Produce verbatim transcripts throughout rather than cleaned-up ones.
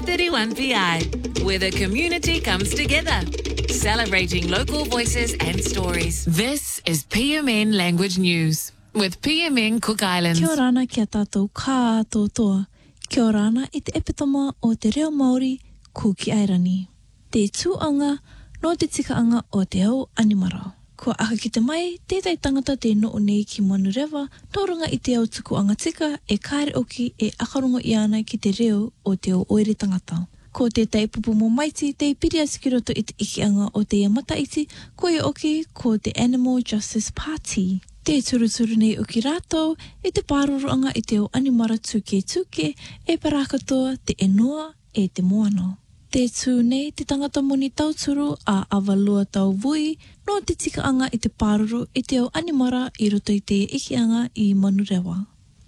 thirty-one P I, where the community comes together, celebrating local voices and stories. This is P M N Language News with P M N Cook Islands. Kia ora ana kia tātou kā toa. Kia ora ana i te epitoma o te reo Māori Kuki Airani. Te tūanga no te tikaanga o te au animarau. Kua aka ki te mai, tētai tangata te noo nei ki Manurewa, tōrunga i te au tukuanga tika e kāre oki e akarongo i ana ki te reo o te o oere tangata. Ko tētai pupu mo maiti, te piri atu ki roto i te ikianga o te Yamata iti, ko e oki ko te Animal Justice Party. Te turuturu nei o ki rātou, e te pāroroanga i te o animara tūke tūke, e parakatoa te enoa e te moana. Te tū nei te tangata moni tauturu a awalua tau vui, no te tikaanga i te pāroro i te o animara i roto i te ikianga i Manurewa.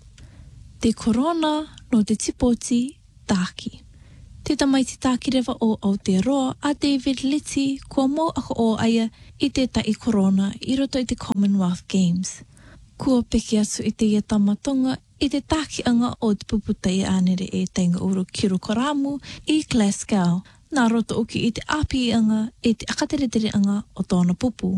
Te korona no te tipoti tāki. Te tamaiti tāki rewa o Aotearoa a David Leti kua mau ako o aia i te tai korona i roto i te Commonwealth Games. Kua peke atu i te ia tamatonga i te tākianga o te puputai ānere e tainga uru Kirokoramu i Glasgow, nā roto oki i te āpianga e te akateretereanga o tōna pupu.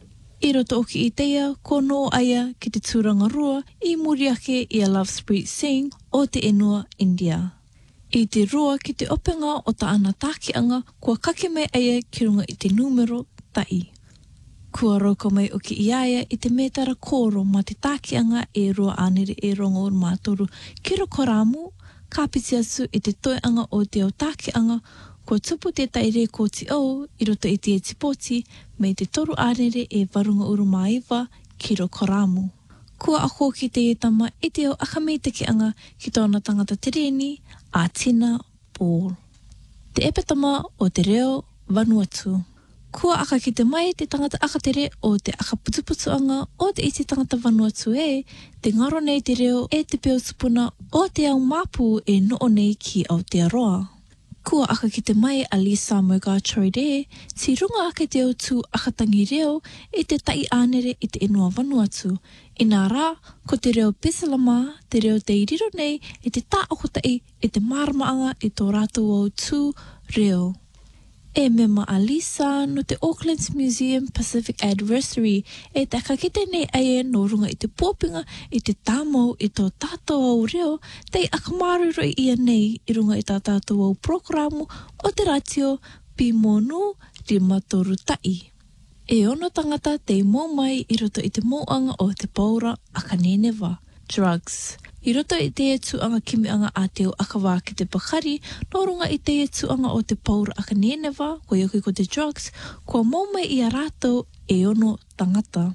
I roto oki i teia, ko no aia ki te tūranga rua i muriake i a Love Street Sing o te enua India. I te rua ki te openga o ta ana tākianga, kua kake mai aia ki runga i te numero tai. Kua rauka mai o ki iaia i te metara koro ma te tākianga e rua ānere e rongo o mātoru Kirokoramu, ka piti atu i te toeanga o te au tākianga, kua tupu te taire ko te au i roto i te tipoti me te toru ānere e varunga uru maiva Kirokoramu. Kua ako ki te etama i te au akameitekianga ki tōna tangata tereni a Tina Ball. Te epetama o te reo Vanuatu. Kua aka ki te mai te tangata akatere o te akaputuputuanga o te iti tangata Vanuatu e, te ngaro nei te reo e te peo tupuna o te au mapu e noo nei ki Aotearoa. Kua aka ki te mai a Lisa Murgatroyd, si runga ake te au tū akatangi reo e te tai ānere i te inua Vanuatu. I nā rā, ko te reo Pesalama, te reo te iriro nei e te tā okotai e te maramaanga i tō rātou au tū reo. E mema a Lisa no te Auckland Museum Pacific Adversary e te kakite nei aie no runga i te pōpinga i te tāmau i tō tātou au reo te akamaruro i ia nei i runga i tā tātou au programu o te ratio Pimonu Rimatoru Tai. E ono tangata te mō mai i roto i te mōanga o te paura akanenewa, drugs. I roto i te tuanga kimianga a te o akawā ki te pakari, no runga i te tuanga o te paura akanenewa, ko yoki ko te drugs, kua mōmai i a rātou e ono tangata.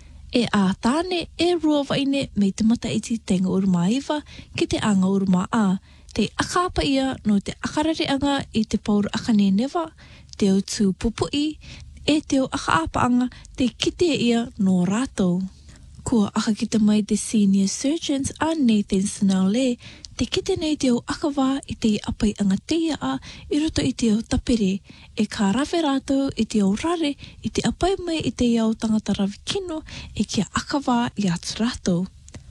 E a tāne e rua waine me te mata iti tenga urumaiva ki te anga uruma a, te akapa ia no te akarareanga i te paura akanenewa, te o tū pupui, e te o akaapaanga te kite ia no rātou. Kua aka ki te mai te senior surgeons a Nathan Snell, te kite nei te o akawā i te apai anga teia a i roto i te o tapere, e ka rawe rātou i te o rare i te apai mai i te iau tangata rawi kino e kia akawā i atu rātou.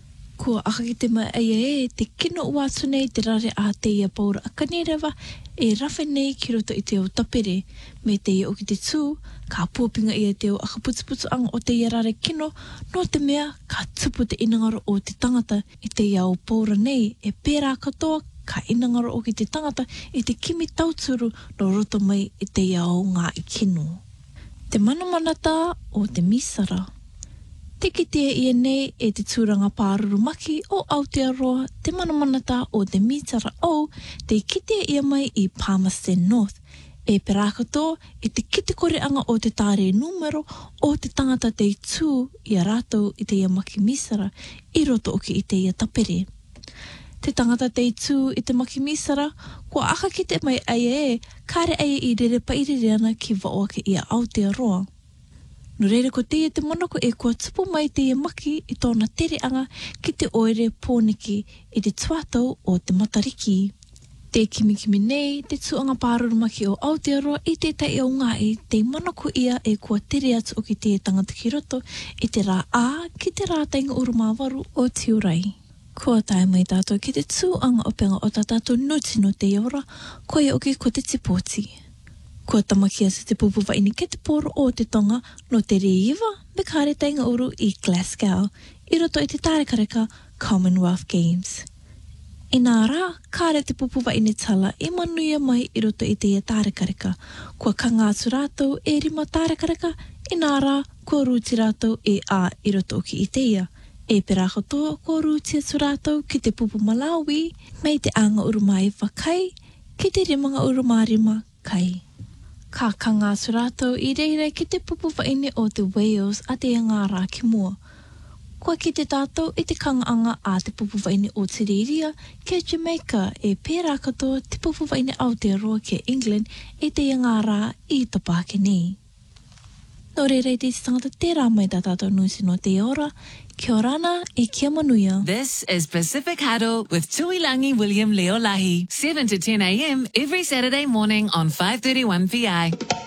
Kua aka ki te mai aia e te kino uatu nei te rare a teia paura akanerewa e rawe nei ki roto i te o tapere, me teia o ki te tū, ka pōpinga ia te o akaputuputuanga o te ia rare kino, no te mea ka tupu te inangaro o te tangata i te iau paura nei e pērā katoa ka inangaro o ki te tangata i te kimi tauturu no roto mai i te iau ngā i kino. Te manamanata o te misara. Te kitea ia nei e te tūranga pāruru maki o Aotearoa, te manamanata o te mitara o te kitea ia mai i Palmerston North. E perakato e te kitikoreanga o te tāre numero o te tangata te tū i a rātou i te ia maki misara i roto oki i te ia tapere. Te tangata te tū i te maki misara, kua aka ki te mai aia e, kare aia i rere pairireana ki waoake i a Aotearoa. No reira ko teia te monoko e kua tupu mai teia maki i tōna tereanga ki te oere pōniki i te tuatau o te matariki. Te kimikimi nei, te tuanga pāruru maki o Aotearoa i te tai o ngai, te monoko ia e kua tere atu o ki teia tangata ki roto i te rā a ki te rā tainga urumāwaru o Tiurai. Kua tae mai tātou ki te tūanga o penga o tā tātou nuti no te ora, koe o ki ko te tipoti. Kua tamakia sa te pupuwa ini ke te poro o te tonga no te reiwa me kāre tainga uru i Glasgow, i roto i te tārekareka Commonwealth Games. I nā rā, kāre te pupuwa ini tala i manuia mai i roto i te ia tārekareka, kua kangātu rātou e rima tārekareka, i nā rā, kua rūti rātou e a i roto o ki i te ia. E peraho toa kua rūti atu rātou ki te pupu Malawi, mei te anga urumai whakai, ki te rimanga urumarima kai. Ka kangātu rātou i reira ki te pupu waine o te Wales a te ngā rā ki mua. Kua ki te tātou i te kangaanga a te pupu waine o te Riria ki Jamaica e pērā katoa te pupu waine Aotearoa ki England e te ngā rā i tapake nei. Nō reira i te tangata tērā mai tā tātou nusi no te ora, kia orana e kia manuia. This is Pacific Huddle with Tuilangi William Leolahi, seven to ten a.m. every Saturday morning on five thirty-one P I.